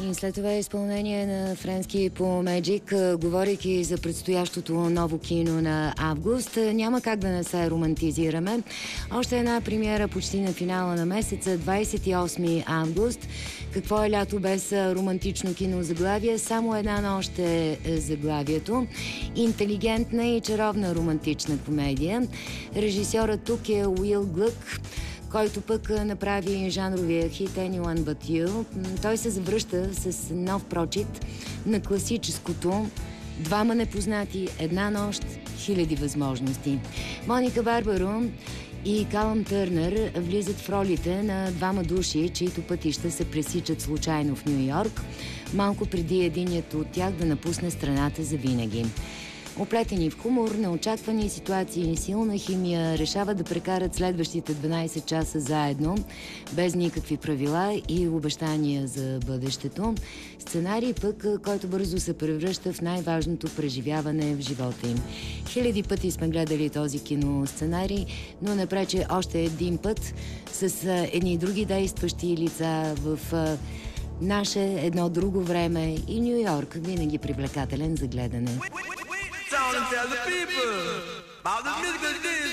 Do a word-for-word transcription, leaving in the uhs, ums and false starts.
И след това изпълнение на френски по Magic, говорейки за предстоящото ново кино на август, няма как да не се романтизираме. Още една премиера почти на финала на месеца, двадесет и осми август. Какво е лято без романтично кино заглавие? Само една нощ е заглавието. Интелигентна и чаровна романтична комедия. Режисьорът тук е Уил Глък, който пък направи жанровия хит Anyone But You. Той се завръща с нов прочит на класическото двама непознати, една нощ, хиляди възможности. Моника Барбаро и Калъм Търнър влизат в ролите на двама души, чието пътища се пресичат случайно в Ню Йорк, малко преди единият от тях да напусне страната за винаги. Оплетени в хумор, неочаквани ситуации и силна химия, решават да прекарат следващите дванадесет часа заедно, без никакви правила и обещания за бъдещето. Сценарий пък, който бързо се превръща в най-важното преживяване в живота им. Хиляди пъти сме гледали този киносценарий, но не прече още един път с едни други действащи лица в наше едно друго време и Ню Йорк винаги привлекателен за гледане. Tell the people about the musical